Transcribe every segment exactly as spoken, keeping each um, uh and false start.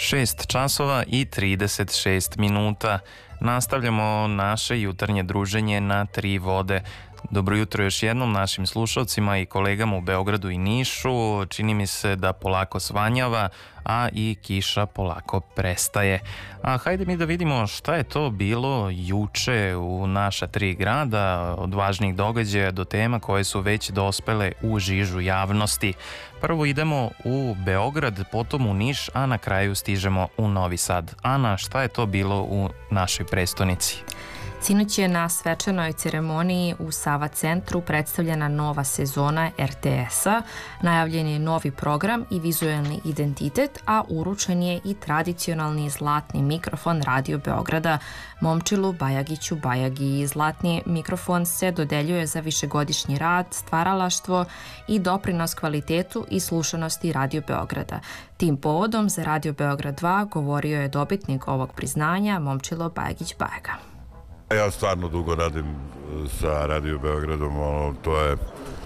šest časova i trideset šest minuta. Nastavljamo naše jutarnje druženje na Tri vode. Dobro jutro još jednom našim slušalcima i kolegama u Beogradu i Nišu. Čini mi se da polako svanjava, a i kiša polako prestaje. A hajde mi da vidimo šta je to bilo juče u naša tri grada, od važnih događaja do tema koje su već dospele u žižu javnosti. Prvo idemo u Beograd, potom u Niš, a na kraju stižemo u Novi Sad. Ana, šta je to bilo u našoj prestonici? Sinoć je na svečanoj ceremoniji u Sava centru predstavljena nova sezona er te es-a, najavljen je novi program i vizuelni identitet, a uručen je i tradicionalni zlatni mikrofon Radio Beograda Momčilu Bajagiću Bajagi. Zlatni mikrofon se dodeljuje za višegodišnji rad, stvaralaštvo i doprinos kvalitetu i slušanosti Radio Beograda. Tim povodom za Radio Beograd dva govorio je dobitnik ovog priznanja Momčilo Bajagić Bajaga. Ja stvarno dugo radim sa Radio Beogradom, ono, to je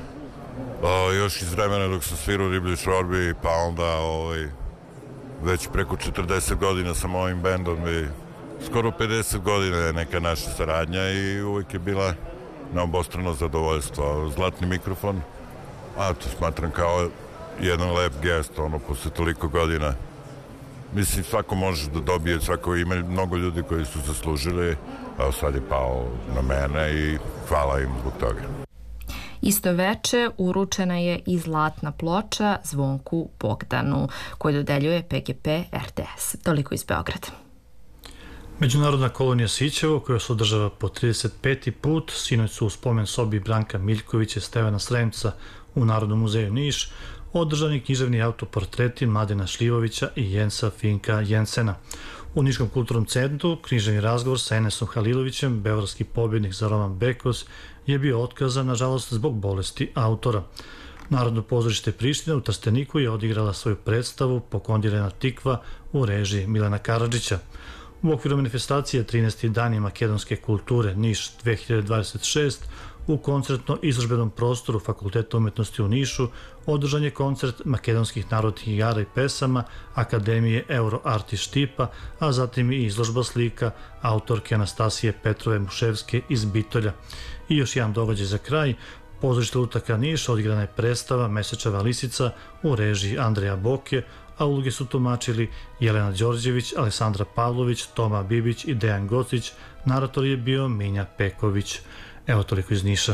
o, još iz vremena dok sam svirao Riblji šorbi, pa onda ovaj, već preko četrdeset godina sam ovim bendom i skoro pedeset godina je neka naša saradnja i uvijek je bila na obostrano zadovoljstvo. Zlatni mikrofon, a to smatram kao jedan lep gest, ono, posle toliko godina. Mislim, svako može da dobije, svako ima mnogo ljudi koji su zaslužili, a sad je pao na mene i hvala im zbog toga. Isto veče uručena je i zlatna ploča Zvonku Bogdanu, koju dodeljuje pe ge pe er te es. Toliko iz Beograda. Međunarodna kolonija Sićevo, koja se održava po trideset peti put, sinoć su u spomen sobi Branka Miljkovića i Stevana Sremca u Narodnom muzeju Niš održani književni autoportreti Mladena Šljivovića i Jensa Finka Jensena. U Niškom kulturnom centru književni razgovor sa Enesom Halilovićem, beogradski pobjednik za roman Bekos, je bio otkazan, nažalost, zbog bolesti autora. Narodno pozorište Priština u Trsteniku je odigrala svoju predstavu Pokondirena tikva u režiji Milana Karadžića. U okviru manifestacije trinaesti dani makedonske kulture Niš dve hiljade dvadeset šest u koncertno-izložbenom prostoru Fakulteta umetnosti u Nišu održan je koncert makedonskih narodnih igara i pesama Akademije Euroart iz Štipa, a zatim i izložba slika autorke Anastasije Petrove Muševske iz Bitolja. I još jedan događaj za kraj, pozorište Lutaka Niš odigrana je predstava Mesečeva lisica u režiji Andreja Boke, a uloge su tumačili Jelena Đorđević, Aleksandra Pavlović, Toma Bibić i Dejan Gocić, narator je bio Minja Peković. Evo toliko iz Niša.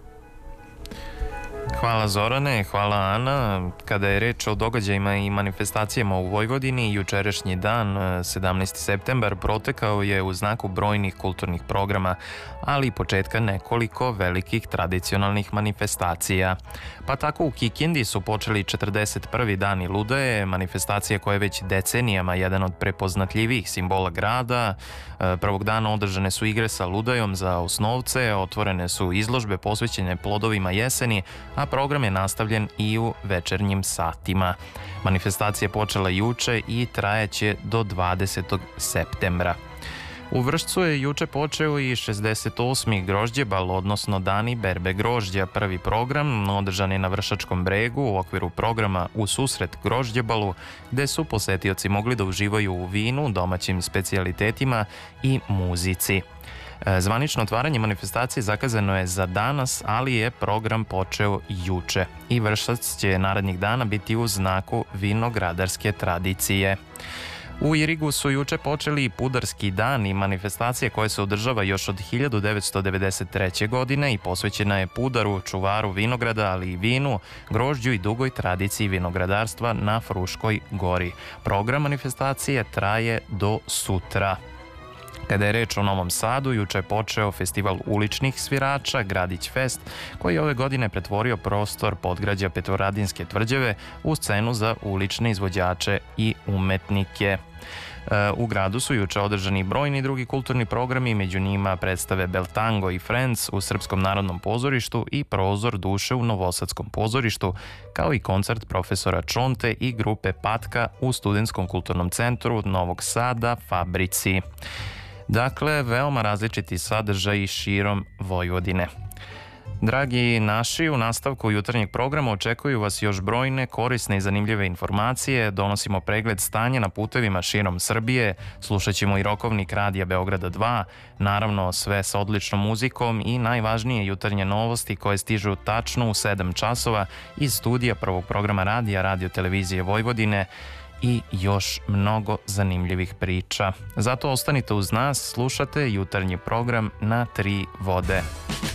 Hvala Zorane, hvala Ana. Kada je reč o događajima i manifestacijama u Vojvodini, jučerašnji dan, sedamnaesti septembar, protekao je u znaku brojnih kulturnih programa, ali i početka nekoliko velikih tradicionalnih manifestacija. Pa tako u Kikindi su počeli četrdeset prvi dani Ludaje, manifestacija koja je već decenijama jedan od prepoznatljivijih simbola grada. Prvog dana održane su igre sa Ludajom za osnovce, otvorene su izložbe posvećene plodovima jeseni, a program je nastavljen i u večernjim satima. Manifestacija je počela juče i trajaće do dvadesetog septembra. U Vršcu je juče počeo i šezdeset osmi grožđebal, odnosno Dani berbe grožđa. Prvi program održan je na Vršačkom bregu u okviru programa U susret grožđebalu, gde su posetioci mogli da uživaju u vinu, domaćim specijalitetima i muzici. Zvanično otvaranje manifestacije zakazano je za danas, ali je program počeo juče i Vršac će narednih dana biti u znaku vinogradarske tradicije. U Irigu su juče počeli i Pudarski dan i manifestacija koja se održava još od hiljadu devetsto devedeset treće. godine i posvećena je pudaru, čuvaru vinograda, ali i vinu, grožđu i dugoj tradiciji vinogradarstva na Fruškoj gori. Program manifestacije traje do sutra. Kada je reč o Novom Sadu, juče je počeo festival uličnih svirača Gradić Fest, koji je ove godine pretvorio prostor podgrađa Petrovaradinske tvrđave u scenu za ulične izvođače i umetnike. U gradu su juče održani brojni drugi kulturni programi, među njima predstave Beltango i Friends u Srpskom narodnom pozorištu i Prozor duše u Novosadskom pozorištu, kao i koncert profesora Čonte i grupe Patka u Studentskom kulturnom centru Novog Sada Fabrici. Dakle, veoma različiti sadržaji širom Vojvodine. Dragi naši, u nastavku jutarnjeg programa očekuju vas još brojne korisne i zanimljive informacije, donosimo pregled stanja na putevima širom Srbije, slušat ćemo i rokovnik Radija Beograda dva, naravno sve sa odličnom muzikom i najvažnije jutarnje novosti koje stižu tačno u sedam časova iz studija prvog programa radija Radio Televizije Vojvodine i još mnogo zanimljivih priča. Zato ostanite uz nas, slušate jutarnji program na tri vode.